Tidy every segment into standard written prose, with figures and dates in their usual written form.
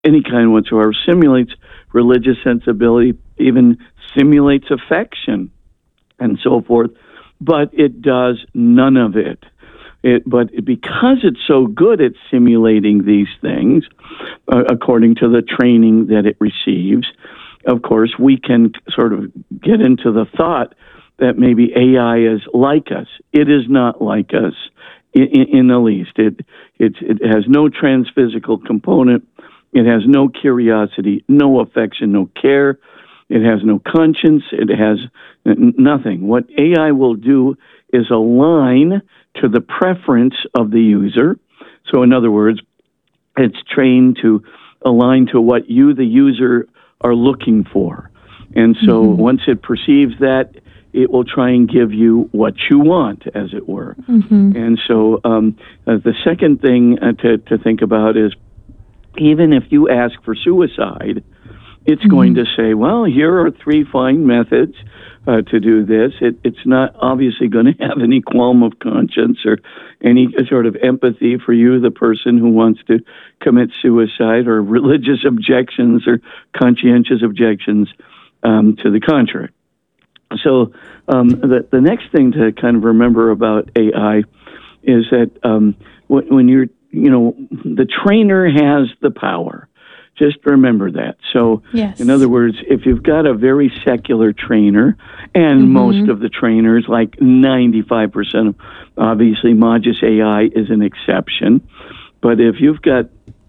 any kind whatsoever, simulates religious sensibility, even simulates affection, and so forth, but it does none of it. But because it's so good at simulating these things, according to the training that it receives, of course, we can sort of get into the thought that maybe AI is like us. It is not like us in the least. It has no transphysical component. It has no curiosity, no affection, no care. It has no conscience. It has nothing. What AI will do is align to the preference of the user. So in other words, it's trained to align to what you, the user, are looking for. And so once it perceives that, it will try and give you what you want, as it were. And so the second thing to think about is, even if you ask for suicide, it's going to say, well, here are 3 fine methods to do this. It's not obviously going to have any qualm of conscience or any sort of empathy for you, the person who wants to commit suicide, or religious objections or conscientious objections to the contrary. So the next thing to kind of remember about AI is that when you're, the trainer has the power. Just remember that. So, in other words, if you've got a very secular trainer, and most of the trainers, like 95% of, obviously, Magis AI is an exception, but if you've got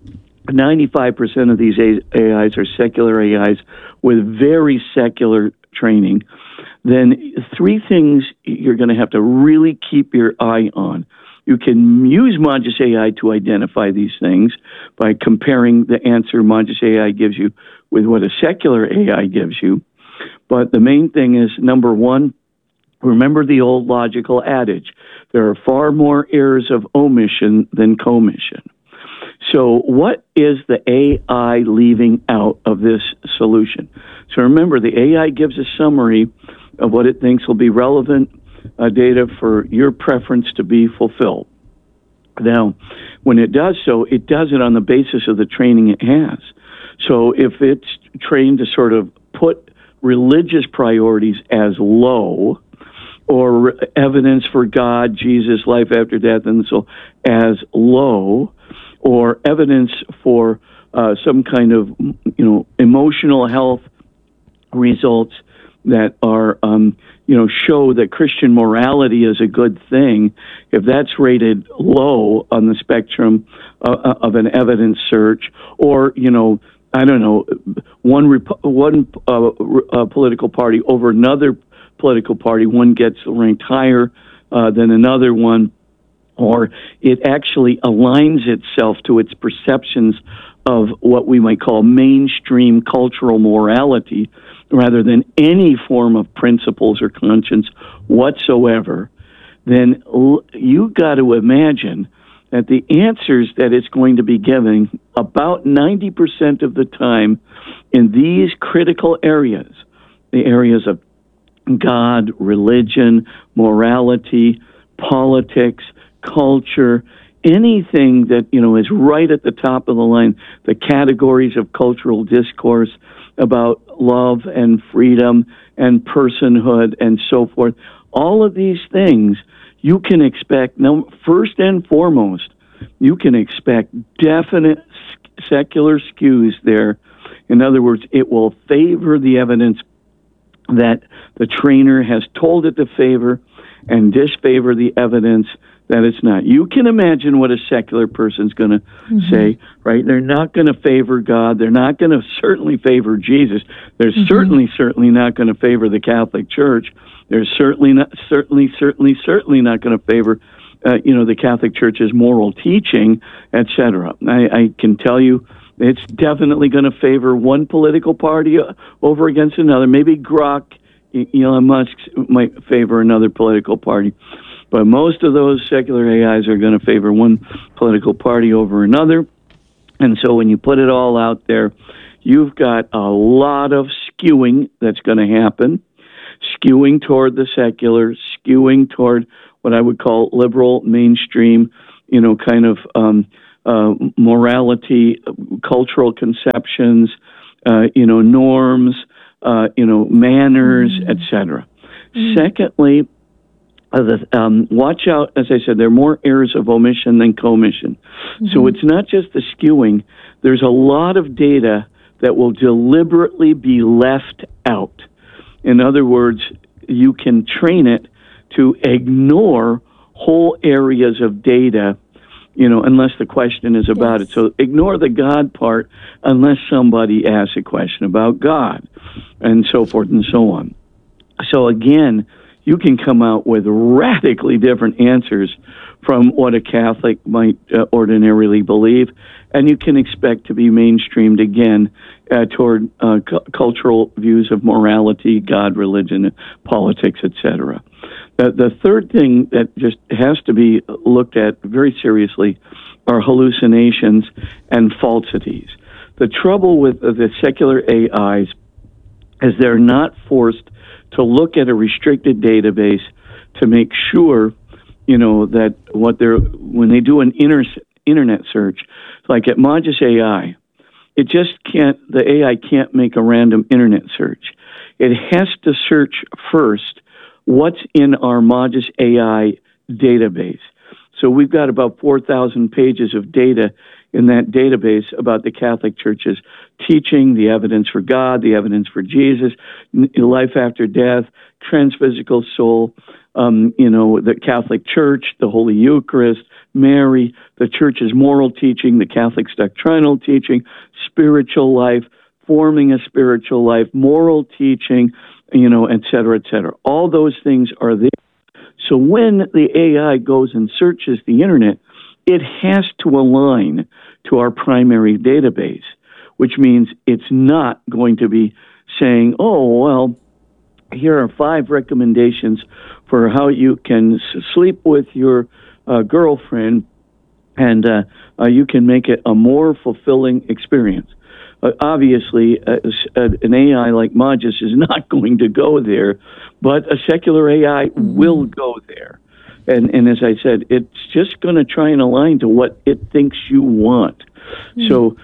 95% of these AIs are secular AIs with very secular training, then 3 things you're going to have to really keep your eye on. You can use Magis AI to identify these things by comparing the answer Magis AI gives you with what a secular AI gives you. But the main thing is, number 1, remember the old logical adage. There are far more errors of omission than commission. So what is the AI leaving out of this solution? So remember, the AI gives a summary of what it thinks will be relevant data for your preference to be fulfilled. Now, when it does so, it does it on the basis of the training it has. So if it's trained to sort of put religious priorities as low, or evidence for God, Jesus, life after death, and so as low, or evidence for some kind of emotional health results that are show that Christian morality is a good thing, if that's rated low on the spectrum of an evidence search, or I don't know, one political party over another political party, one gets ranked higher than another one, or it actually aligns itself to its perceptions of what we might call mainstream cultural morality, rather than any form of principles or conscience whatsoever, then you got to imagine that the answers that it's going to be giving about 90% of the time in these critical areas, the areas of God, religion, morality, politics, culture, anything that is right at the top of the line, the categories of cultural discourse about love and freedom and personhood and so forth, all of these things you can expect. Now, first and foremost, you can expect definite secular skews there. In other words, it will favor the evidence that the trainer has told it to favor and disfavor the evidence that it's not. You can imagine what a secular person's going to say, right? They're not going to favor God. They're not going to certainly favor Jesus. They're certainly not going to favor the Catholic Church. They're certainly not going to favor, the Catholic Church's moral teaching, etc. I can tell you, it's definitely going to favor one political party over against another. Maybe Grok, Elon Musk might favor another political party. But most of those secular AIs are going to favor one political party over another. And so when you put it all out there, you've got a lot of skewing that's going to happen, skewing toward the secular, skewing toward what I would call liberal, mainstream, kind of morality, cultural conceptions, norms, manners, etc. Secondly, watch out, as I said, there are more errors of omission than commission. So it's not just the skewing. There's a lot of data that will deliberately be left out. In other words, you can train it to ignore whole areas of data, unless the question is about it. So ignore the God part unless somebody asks a question about God, and so forth and so on. So again, you can come out with radically different answers from what a Catholic might ordinarily believe, and you can expect to be mainstreamed again toward cultural views of morality, God, religion, politics, etc. The third thing that just has to be looked at very seriously are hallucinations and falsities. The trouble with the secular AIs is they're not forced to look at a restricted database to make sure, that when they do an internet search, like at Magis AI, the AI can't make a random internet search. It has to search first what's in our Magis AI database. So we've got about 4,000 pages of data in that database about the Catholic Church's teaching, the evidence for God, the evidence for Jesus, life after death, transphysical soul, the Catholic Church, the Holy Eucharist, Mary, the Church's moral teaching, the Catholic's doctrinal teaching, spiritual life, forming a spiritual life, moral teaching, et cetera, et cetera. All those things are there. So when the AI goes and searches the internet, it has to align to our primary database, which means it's not going to be saying, here are 5 recommendations for how you can sleep with your girlfriend and you can make it a more fulfilling experience. Obviously, an AI like Magis is not going to go there, but a secular AI will go there. And as I said, it's just going to try and align to what it thinks you want. So,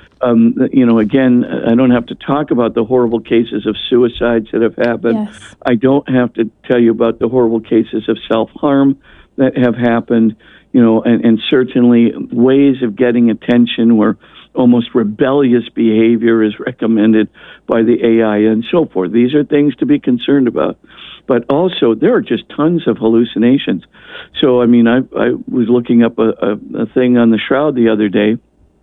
again, I don't have to talk about the horrible cases of suicides that have happened. Yes. I don't have to tell you about the horrible cases of self-harm that have happened, and certainly ways of getting attention where almost rebellious behavior is recommended by the AI and so forth. These are things to be concerned about. But also, there are just tons of hallucinations. So, I was looking up a thing on the Shroud the other day,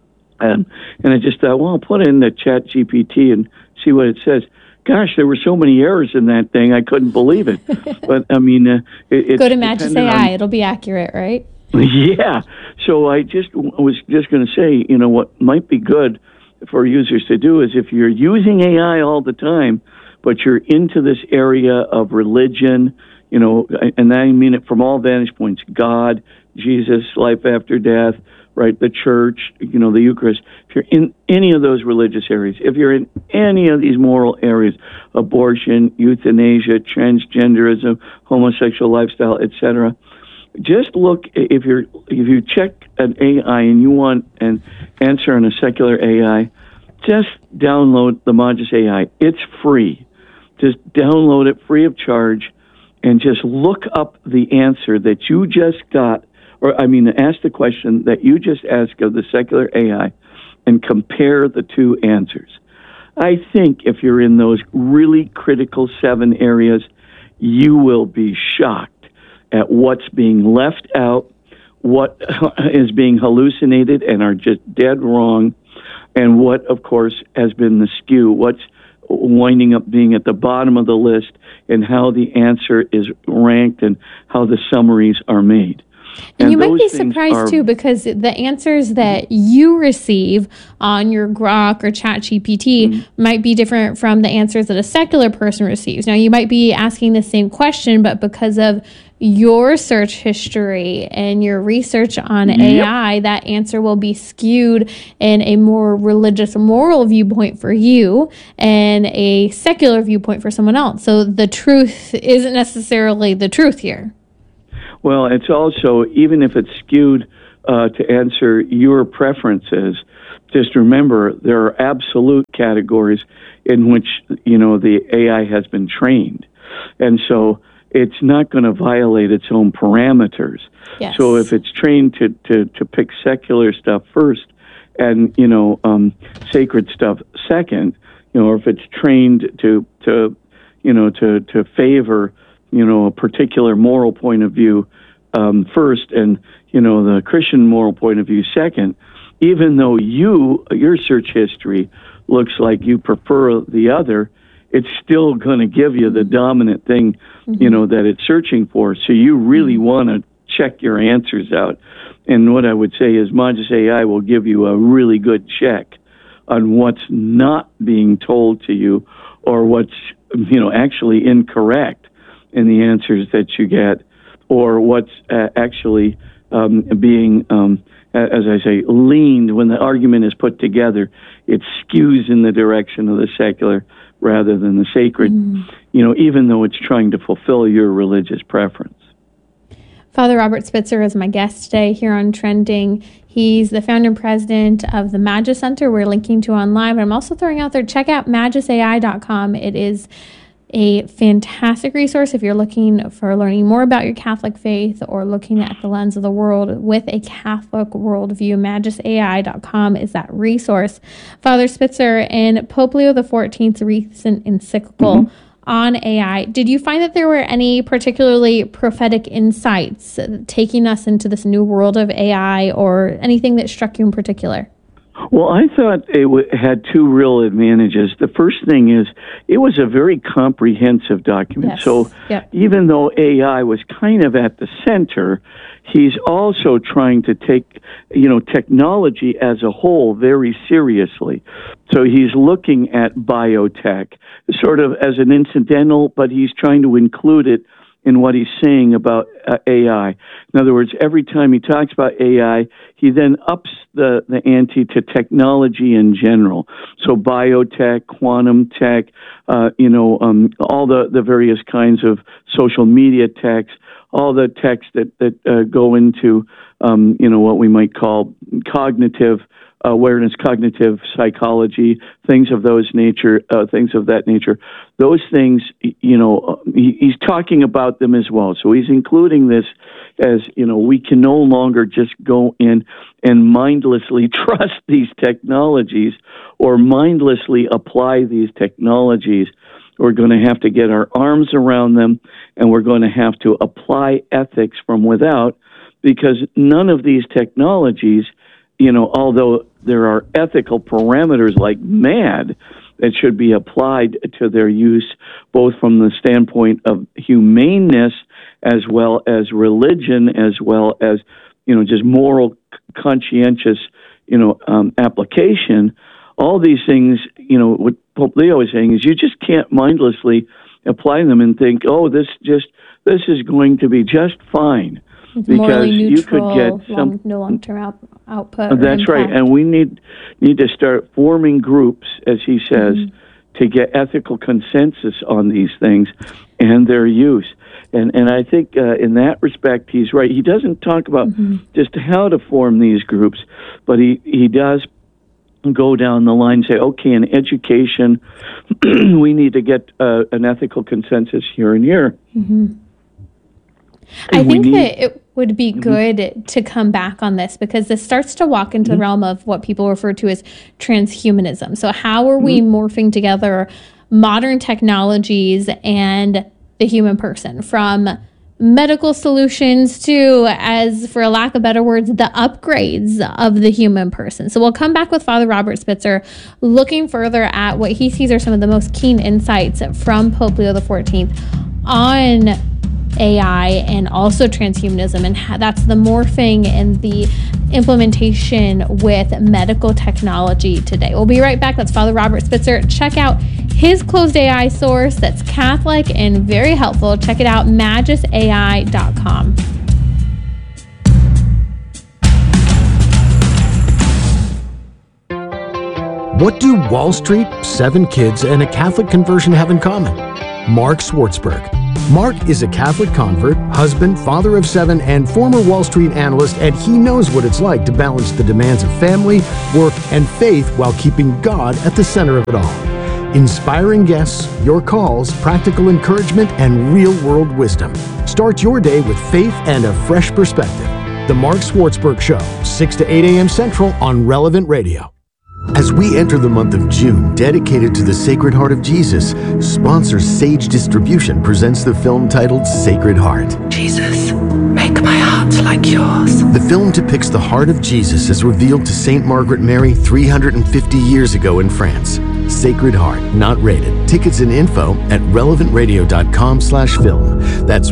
and I just thought, I'll put it in the Chat GPT and see what it says. Gosh, there were so many errors in that thing, I couldn't believe it. But, it's go to Magis AI, it'll be accurate, right? Yeah. So I was just going to say, what might be good for users to do is if you're using AI all the time, but you're into this area of religion, and I mean it from all vantage points, God, Jesus, life after death, right, the church, the Eucharist. If you're in any of those religious areas, if you're in any of these moral areas, abortion, euthanasia, transgenderism, homosexual lifestyle, etc., just look, if you check an AI and you want an answer on a secular AI, just download the Magis AI. It's free. Just download it free of charge and just look up the answer that you just got, ask the question that you just asked of the secular AI and compare the two answers. I think if you're in those really critical 7 areas, you will be shocked at what's being left out, what is being hallucinated and are just dead wrong, and what, of course, has been the skew, what's winding up being at the bottom of the list, and how the answer is ranked and how the summaries are made. And you might be surprised, too, because the answers that you receive on your Grok or ChatGPT might be different from the answers that a secular person receives. Now, you might be asking the same question, but because of your search history and your research on AI, that answer will be skewed in a more religious, moral viewpoint for you and a secular viewpoint for someone else. So the truth isn't necessarily the truth here. Well, it's also, even if it's skewed to answer your preferences. Just remember, there are absolute categories in which, the AI has been trained. And so it's not going to violate its own parameters. Yes. So if it's trained to pick secular stuff first and, sacred stuff second, or if it's trained to favor, a particular moral point of view first and, the Christian moral point of view second, even though your search history looks like you prefer the other, it's still going to give you the dominant thing, that it's searching for. So you really want to check your answers out. And what I would say is Magis AI will give you a really good check on what's not being told to you or what's, actually incorrect in the answers that you get, or what's actually being, as I say, leaned when the argument is put together. It skews in the direction of the secular rather than the sacred, even though it's trying to fulfill your religious preference. Father Robert Spitzer is my guest today here on Trending. He's the founder and president of the Magis Center. We're linking to online, but I'm also throwing out there, check out magisai.com. It is a fantastic resource if you're looking for learning more about your Catholic faith or looking at the lens of the world with a Catholic worldview. magisai.com is that resource. Father Spitzer, in Pope Leo XIV's recent encyclical on AI, did you find that there were any particularly prophetic insights taking us into this new world of AI, or anything that struck you in particular? Well, I thought it had two real advantages. The first thing is it was a very comprehensive document. Yes. So even though AI was kind of at the center, he's also trying to take, technology as a whole very seriously. So he's looking at biotech sort of as an incidental, but he's trying to include it in what he's saying about AI. In other words, every time he talks about AI, he then ups the ante to technology in general. So biotech, quantum tech, all the various kinds of social media techs, all the techs that go into, what we might call cognitive awareness, cognitive psychology, things of that nature. Those things, he's talking about them as well. So he's including this as, we can no longer just go in and mindlessly trust these technologies or mindlessly apply these technologies. We're going to have to get our arms around them, and we're going to have to apply ethics from without, because none of these technologies, although there are ethical parameters like MAD that should be applied to their use, both from the standpoint of humaneness as well as religion, as well as, just moral, conscientious, application. All these things, what Pope Leo is saying is you just can't mindlessly apply them and think, oh, this is going to be just fine. It's because neutral, you could get no long-term output. That's right, and we need to start forming groups, as he says, to get ethical consensus on these things and their use. And I think in that respect, he's right. He doesn't talk about just how to form these groups, but he does go down the line and say, okay, in education, we need to get an ethical consensus here and here. I think that it would be good to come back on this, because this starts to walk into the realm of what people refer to as transhumanism. So how are we morphing together modern technologies and the human person, from medical solutions to, as for a lack of better words, the upgrades of the human person? So we'll come back with Father Robert Spitzer, looking further at what he sees are some of the most keen insights from Pope Leo XIV on AI and also transhumanism, and how that's the morphing and the implementation with medical technology today. We'll be right back. That's Father Robert Spitzer. Check out his closed AI source that's Catholic and very helpful. Check it out, magisai.com. What do Wall Street, 7 kids, and a Catholic conversion have in common? Mark Schwartzberg. Mark is a Catholic convert, husband, father of 7, and former Wall Street analyst, and he knows what it's like to balance the demands of family, work, and faith while keeping God at the center of it all. Inspiring guests, your calls, practical encouragement, and real-world wisdom. Start your day with faith and a fresh perspective. The Mark Schwartzberg Show, 6 to 8 a.m. Central on Relevant Radio. As we enter the month of June, dedicated to the Sacred Heart of Jesus, sponsor Sage Distribution presents the film titled Sacred Heart. Jesus, make my heart like yours. The film depicts the heart of Jesus as revealed to St. Margaret Mary 350 years ago in France. Sacred Heart, not rated. Tickets and info at relevantradio.com/film. That's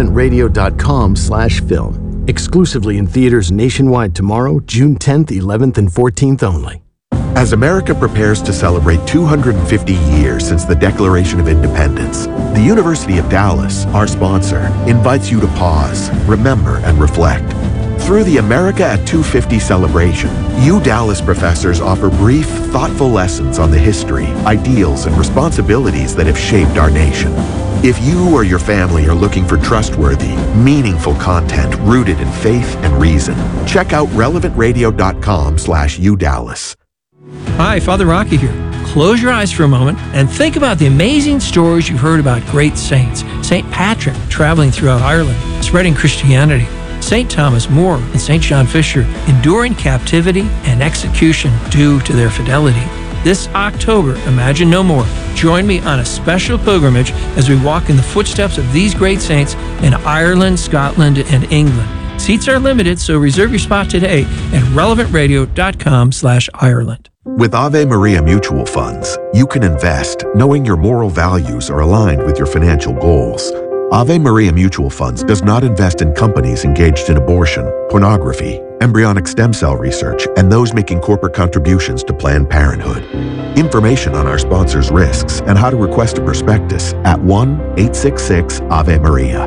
relevantradio.com/film. Exclusively in theaters nationwide tomorrow, June 10th, 11th, and 14th only. As America prepares to celebrate 250 years since the Declaration of Independence, the University of Dallas, our sponsor, invites you to pause, remember, and reflect. Through the America at 250 celebration, Dallas professors offer brief, thoughtful lessons on the history, ideals, and responsibilities that have shaped our nation. If you or your family are looking for trustworthy, meaningful content rooted in faith and reason, check out relevantradio.com/UDallas. Hi, Father Rocky here. Close your eyes for a moment and think about the amazing stories you've heard about great saints. St. Patrick traveling throughout Ireland, spreading Christianity. St. Thomas More and St. John Fisher enduring captivity and execution due to their fidelity. This October, Imagine No More. Join me on a special pilgrimage as we walk in the footsteps of these great saints in Ireland, Scotland, and England. Seats are limited, so reserve your spot today at relevantradio.com/Ireland. With Ave Maria Mutual Funds, you can invest knowing your moral values are aligned with your financial goals. Ave Maria Mutual Funds does not invest in companies engaged in abortion, pornography, embryonic stem cell research, and those making corporate contributions to Planned Parenthood. Information on our sponsors' risks and how to request a prospectus at 1-866-AVE-MARIA.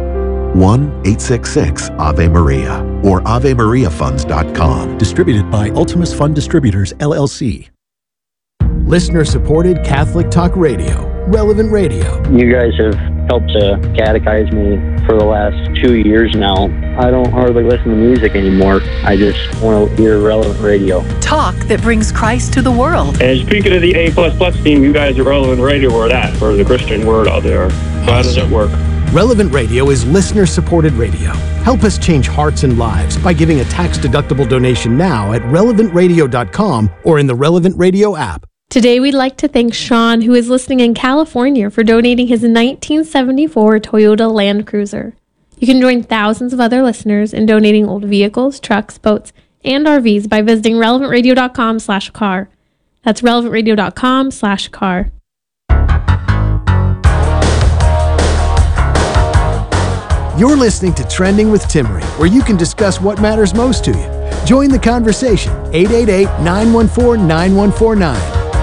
1-866-AVE-MARIA or AveMariaFunds.com. Distributed by Ultimus Fund Distributors, LLC. Listener-supported Catholic Talk Radio, Relevant Radio. You guys have helped to catechize me for the last 2 years now. I don't hardly listen to music anymore. I just want to hear Relevant Radio. Talk that brings Christ to the world. And speaking of the A++ team, you guys at Relevant Radio are that for the Christian word out there. How does it work? Relevant Radio is listener-supported radio. Help us change hearts and lives by giving a tax-deductible donation now at relevantradio.com or in the Relevant Radio app. Today, we'd like to thank Sean, who is listening in California, for donating his 1974 Toyota Land Cruiser. You can join thousands of other listeners in donating old vehicles, trucks, boats, and RVs by visiting relevantradio.com/car. That's relevantradio.com/car. You're listening to Trending with Timmerie, where you can discuss what matters most to you. Join the conversation, 888-914-9149.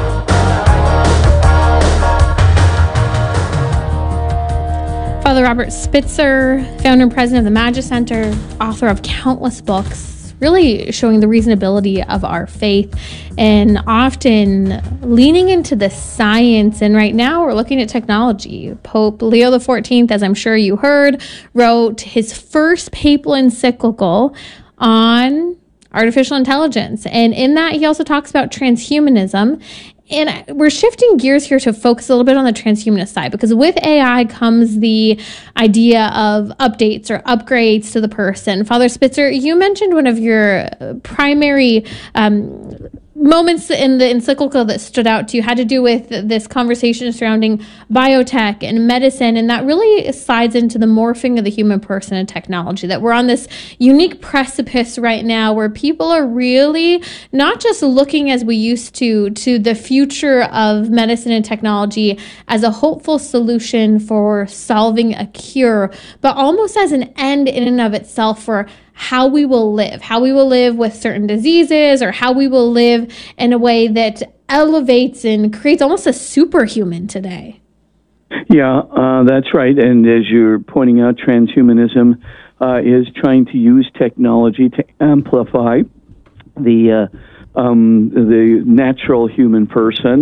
Father Robert Spitzer, founder and president of the Magis Center, author of countless books, really showing the reasonability of our faith and often leaning into the science. And right now we're looking at technology. Pope Leo XIV, as I'm sure you heard, wrote his first papal encyclical on artificial intelligence. And in that, he also talks about transhumanism. And we're shifting gears here to focus a little bit on the transhumanist side, because with AI comes the idea of updates or upgrades to the person. Father Spitzer, you mentioned one of your primary moments in the encyclical that stood out to you had to do with this conversation surrounding biotech and medicine, and that really slides into the morphing of the human person and technology, that we're on this unique precipice right now where people are really not just looking as we used to the future of medicine and technology as a hopeful solution for solving a cure, but almost as an end in and of itself for how we will live with certain diseases, or how we will live in a way that elevates and creates almost a superhuman today. Yeah, that's right. And as you're pointing out, transhumanism is trying to use technology to amplify the natural human person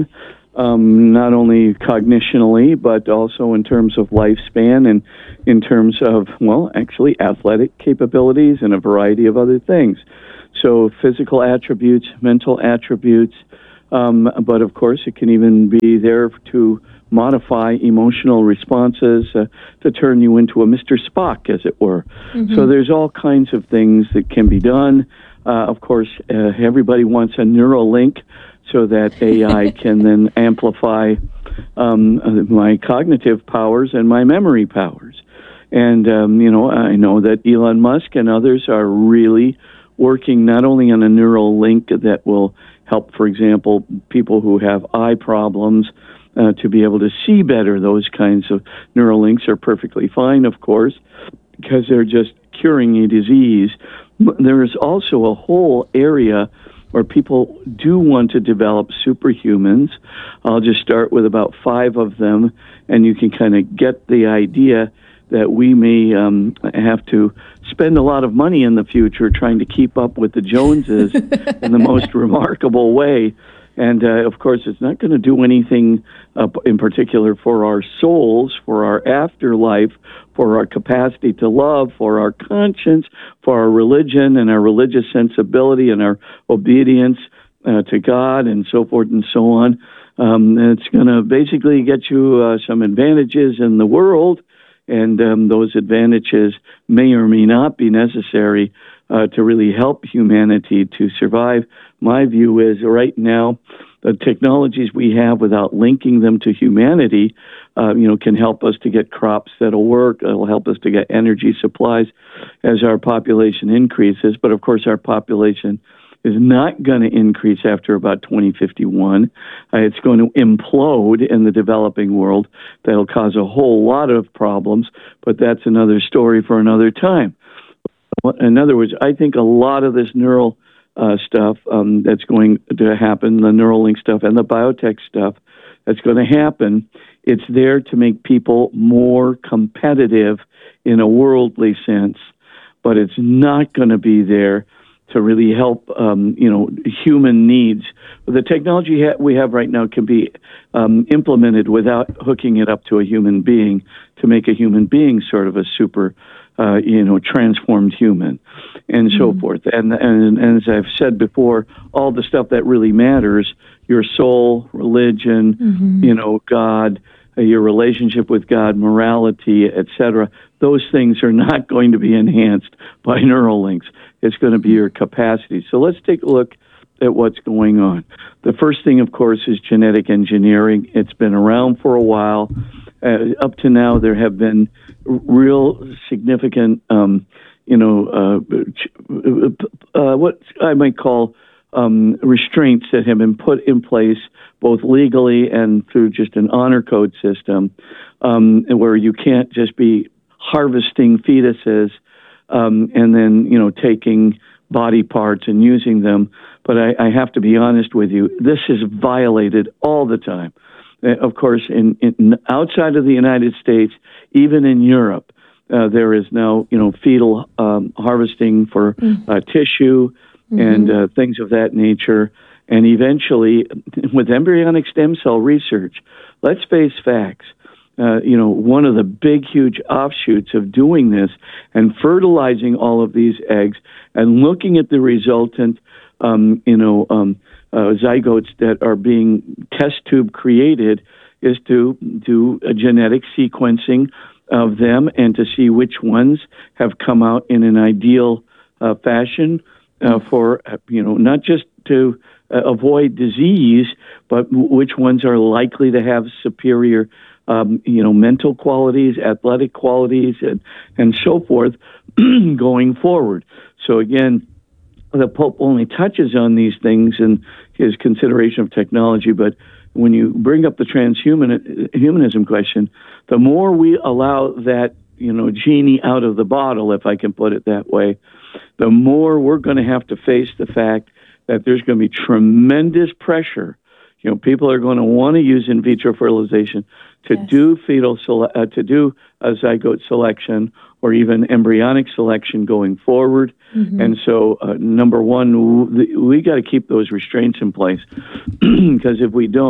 not only cognitionally, but also in terms of lifespan and in terms of, well, actually athletic capabilities and a variety of other things. So physical attributes, mental attributes, but of course it can even be there to modify emotional responses, to turn you into a Mr. Spock, as it were. Mm-hmm. So there's all kinds of things that can be done. Of course, everybody wants a neural link so that AI can then amplify my cognitive powers and my memory powers. And, I know that Elon Musk and others are really working not only on a neural link that will help, for example, people who have eye problems to be able to see better. Those kinds of neural links are perfectly fine, of course, because they're just curing a disease. There is also a whole area where people do want to develop superhumans. I'll just start with about 5 of them, and you can kind of get the idea that we may have to spend a lot of money in the future trying to keep up with the Joneses in the most remarkable way. And, of course, it's not going to do anything in particular for our souls, for our afterlife, for our capacity to love, for our conscience, for our religion and our religious sensibility and our obedience to God and so forth and so on. It's going to basically get you some advantages in the world, and those advantages may or may not be necessary to really help humanity to survive. My view is right now, the technologies we have without linking them to humanity, can help us to get crops that'll work. It'll help us to get energy supplies as our population increases. But of course, our population is not going to increase after about 2051. It's going to implode in the developing world. That'll cause a whole lot of problems, but that's another story for another time. In other words, I think a lot of this neural stuff that's going to happen, the Neuralink stuff and the biotech stuff that's going to happen, it's there to make people more competitive in a worldly sense, but it's not going to be there to really help, human needs. The technology we have right now can be implemented without hooking it up to a human being to make a human being sort of a super transformed human and so forth. And as I've said before, all the stuff that really matters, your soul, religion, God, your relationship with God, morality, etc., those things are not going to be enhanced by neural links. It's going to be your capacity. So let's take a look at what's going on. The first thing, of course, is genetic engineering. It's been around for a while. Up to now, there have been real significant, what I might call restraints that have been put in place both legally and through just an honor code system, where you can't just be harvesting fetuses and then, taking body parts and using them. But I have to be honest with you, this is violated all the time. Of course, in outside of the United States, even in Europe, there is now, fetal harvesting for tissue and things of that nature. And eventually, with embryonic stem cell research, let's face facts. One of the big, huge offshoots of doing this and fertilizing all of these eggs and looking at the resultant, zygotes that are being test tube created is to do a genetic sequencing of them and to see which ones have come out in an ideal fashion for, not just to avoid disease, but which ones are likely to have superior mental qualities, athletic qualities, and so forth going forward. So again, the Pope only touches on these things in his consideration of technology, but when you bring up the transhumanism question, the more we allow that, genie out of the bottle, if I can put it that way, the more we're going to have to face the fact that there's going to be tremendous pressure. People are going to want to use in vitro fertilization to do to do a zygote selection or even embryonic selection going forward. And so, number one, we got to keep those restraints in place because if we don't,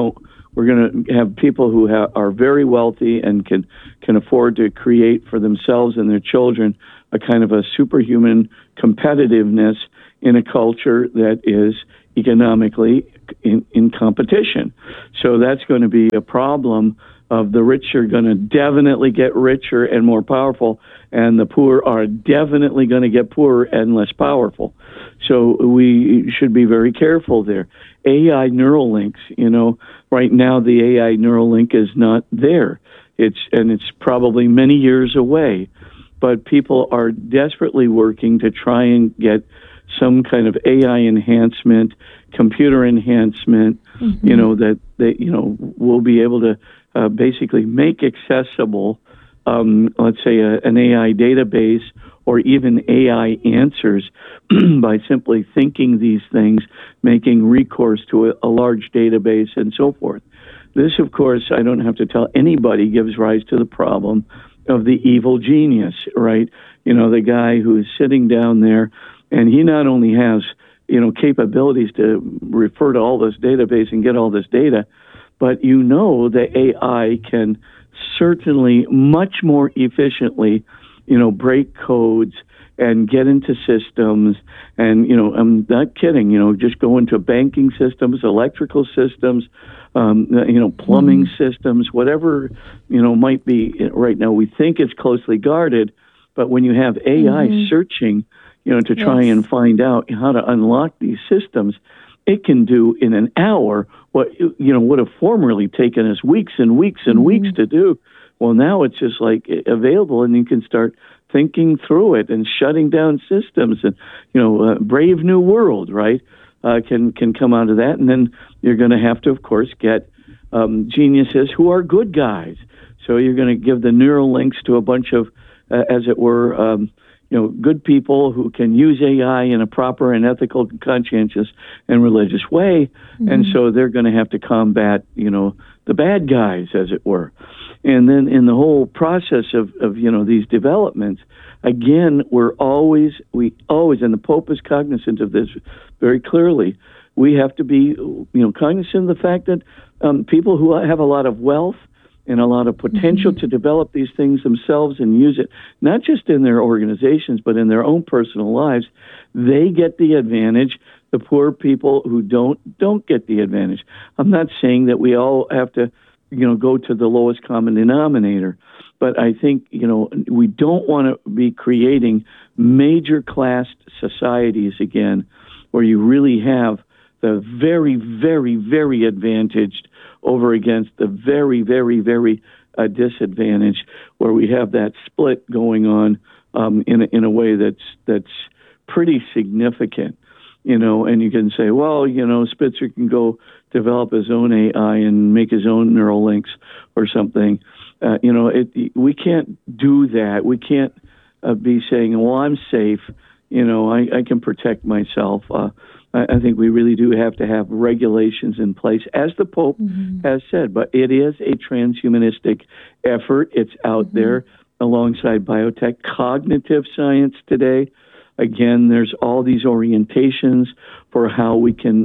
We're going to have people who are very wealthy and can afford to create for themselves and their children a kind of a superhuman competitiveness in a culture that is economically in competition. So that's going to be a problem of the rich are going to definitely get richer and more powerful, and the poor are definitely going to get poorer and less powerful. So we should be very careful there. AI neural links, right now the AI neural link is not there. It's probably many years away, but people are desperately working to try and get some kind of AI enhancement, computer enhancement, that they, will be able to basically make accessible, let's say, an AI database or even AI answers by simply thinking these things, making recourse to a large database and so forth. This, of course, I don't have to tell anybody, gives rise to the problem of the evil genius, right? The guy who's sitting down there, and he not only has, capabilities to refer to all this database and get all this data, but the AI can certainly much more efficiently, break codes and get into systems. And, I'm not kidding, just go into banking systems, electrical systems, plumbing systems, whatever, might be right now. We think it's closely guarded, but when you have AI searching, to try and find out how to unlock these systems, it can do in an hour what would have formerly taken us weeks and weeks and weeks to do. Well, now it's just like available, and you can start thinking through it and shutting down systems. And Brave New World, right, can come out of that. And then you're going to have to, of course, get geniuses who are good guys. So you're going to give the neural links to a bunch of, as it were, good people who can use AI in a proper and ethical, conscientious, and religious way. And so they're going to have to combat, the bad guys, as it were. And then in the whole process of these developments, again, we always, and the Pope is cognizant of this very clearly, we have to be, cognizant of the fact that people who have a lot of wealth and a lot of potential to develop these things themselves and use it, not just in their organizations, but in their own personal lives, they get the advantage. The poor people who don't get the advantage. I'm not saying that we all have to, go to the lowest common denominator, but I think, we don't want to be creating major classed societies again, where you really have the very, very, very advantaged over against the very, very, very disadvantaged, where we have that split going on in a way that's pretty significant, and you can say, well, Spitzer can go develop his own AI and make his own neural links or something. We can't do that. We can't be saying, well, I'm safe. I can protect myself. I think we really do have to have regulations in place, as the Pope has said. But it is a transhumanistic effort. It's out there alongside biotech, cognitive science today. Again, there's all these orientations for how we can,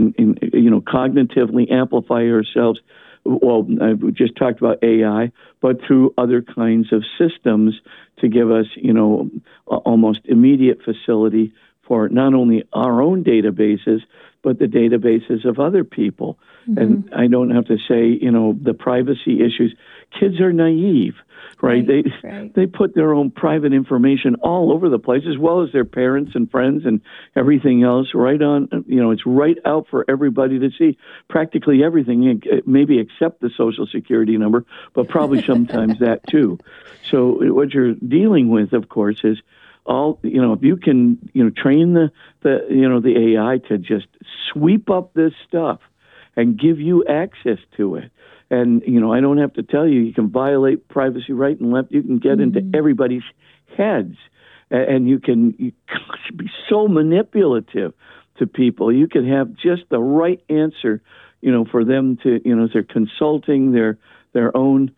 cognitively amplify ourselves. Well, we just talked about AI, but through other kinds of systems to give us, almost immediate facility for not only our own databases, but the databases of other people. And I don't have to say, the privacy issues. Kids are naive, right? They put their own private information all over the place, as well as their parents and friends and everything else right on, it's right out for everybody to see. Practically everything, maybe except the Social Security number, but probably sometimes that too. So what you're dealing with, of course, is all, if you can, train the AI to just sweep up this stuff and give you access to it. And, I don't have to tell you, you can violate privacy right and left. You can get into everybody's heads, and you can be so manipulative to people. You can have just the right answer, for them to, as they're consulting their own,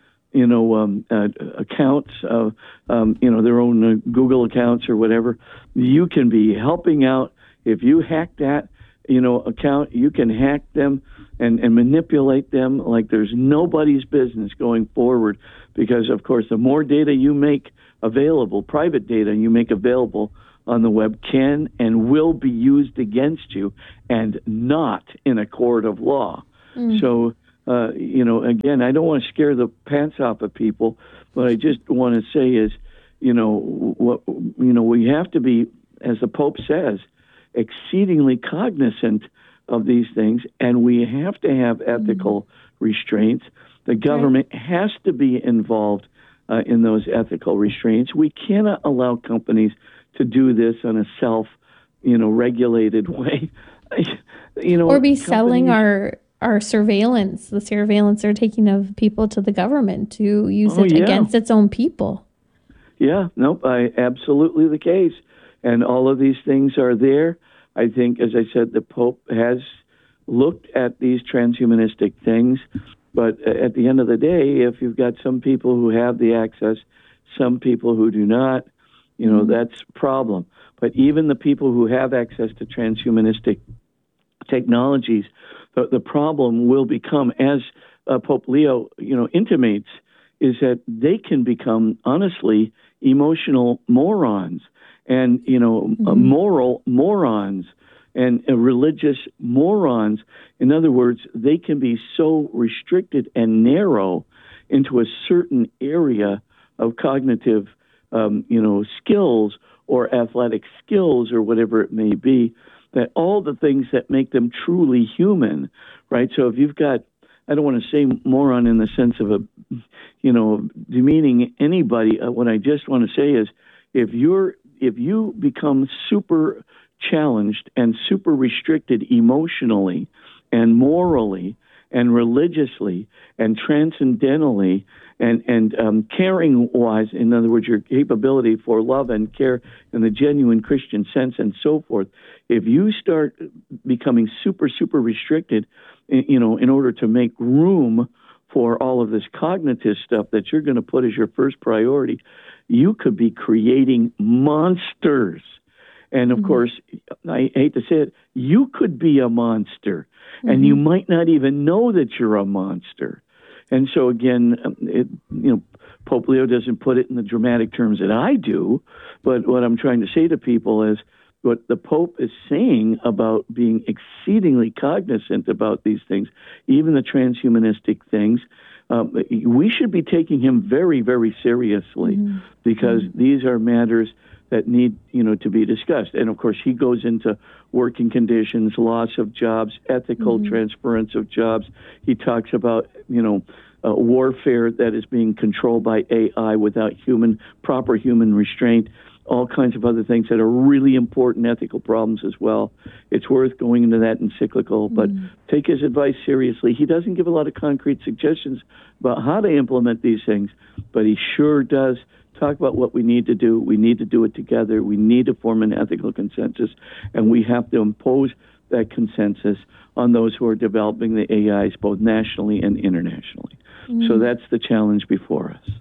accounts, their own Google accounts or whatever. You can be helping out. If you hack that, account. You can hack them and manipulate them like there's nobody's business going forward, because, of course, the more data you make available, private data you make available on the web, can and will be used against you and not in a court of law. So, again, I don't want to scare the pants off of people, but I just want to say is, we have to be, as the Pope says, exceedingly cognizant of these things, and we have to have ethical restraints. The government has to be involved in those ethical restraints. We cannot allow companies to do this on a regulated way. Or be selling our surveillance, the surveillance they're taking of people to the government to use it against its own people. Yeah, nope, absolutely the case. And all of these things are there. I think, as I said, the Pope has looked at these transhumanistic things. But at the end of the day, if you've got some people who have the access, some people who do not, that's a problem. But even the people who have access to transhumanistic technologies, the problem will become, as Pope Leo, intimates, is that they can become, honestly, emotional morons and, moral morons and religious morons. In other words, they can be so restricted and narrow into a certain area of cognitive, skills or athletic skills or whatever it may be, that all the things that make them truly human, right? So if you've got, I don't want to say moron in the sense of demeaning anybody. What I just want to say is, if you become super challenged and super restricted emotionally and morally and religiously and transcendentally and caring wise, in other words, your capability for love and care in the genuine Christian sense and so forth, if you start becoming super restricted, in order to make room for all of this cognitive stuff that you're going to put as your first priority, you could be creating monsters. And of course, I hate to say it, you could be a monster, and you might not even know that you're a monster. And so again, Pope Leo doesn't put it in the dramatic terms that I do, but what I'm trying to say to people is, what the Pope is saying about being exceedingly cognizant about these things, even the transhumanistic things, we should be taking him very, very seriously, because these are matters that need, to be discussed. And of course, he goes into working conditions, loss of jobs, ethical transference of jobs. He talks about, warfare that is being controlled by AI without proper human restraint. All kinds of other things that are really important ethical problems as well. It's worth going into that encyclical, but take his advice seriously. He doesn't give a lot of concrete suggestions about how to implement these things, but he sure does talk about what we need to do. We need to do it together. We need to form an ethical consensus, and we have to impose that consensus on those who are developing the AIs, both nationally and internationally. So that's the challenge before us.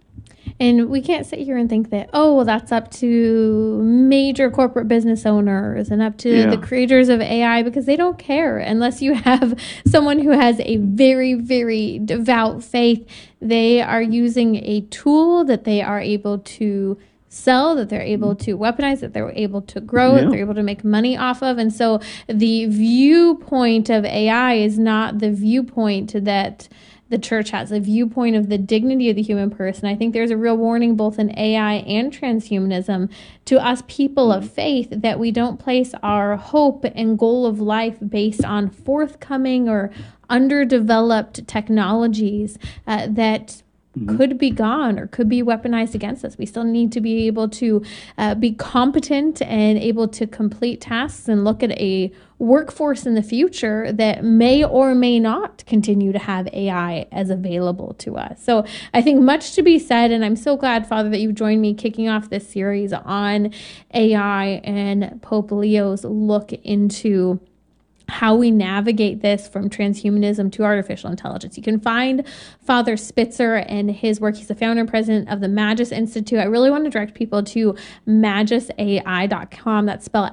And we can't sit here and think that, that's up to major corporate business owners and up to the creators of AI, because they don't care unless you have someone who has a very, very devout faith. They are using a tool that they are able to sell, that they're able to weaponize, that they're able to grow, that they're able to make money off of. And so the viewpoint of AI is not the viewpoint that the church has, a viewpoint of the dignity of the human person. I think there's a real warning both in AI and transhumanism to us people of faith, that we don't place our hope and goal of life based on forthcoming or underdeveloped technologies that could be gone or could be weaponized against us. We still need to be able to be competent and able to complete tasks and look at a workforce in the future that may or may not continue to have AI as available to us. So I think much to be said, and I'm so glad, Father, that you've joined me kicking off this series on AI and Pope Leo's look into how we navigate this from transhumanism to artificial intelligence. You can find Father Spitzer and his work. He's the founder and president of the Magis Institute. I really want to direct people to magisai.com. That's spelled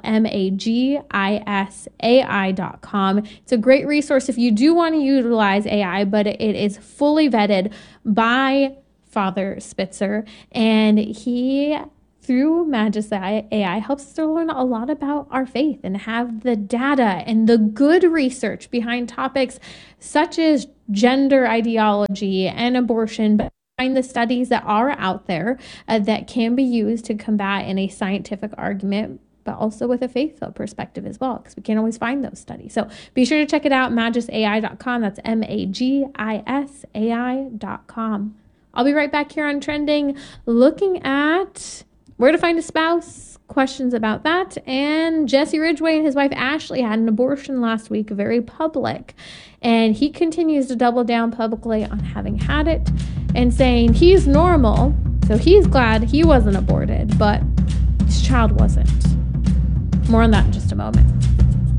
MAGISAI.com. It's a great resource if you do want to utilize AI, but it is fully vetted by Father Spitzer, and he, through Magis AI, helps us to learn a lot about our faith and have the data and the good research behind topics such as gender ideology and abortion, but find the studies that are out there that can be used to combat in a scientific argument, but also with a faithful perspective as well, because we can't always find those studies. So be sure to check it out, magisai.com. That's MAGISAI.com. I'll be right back here on Trending, looking at where to find a spouse, questions about that. And Jesse Ridgway and his wife Ashley had an abortion last week, very public. And he continues to double down publicly on having had it and saying he's normal, so he's glad he wasn't aborted, but his child wasn't. More on that in just a moment.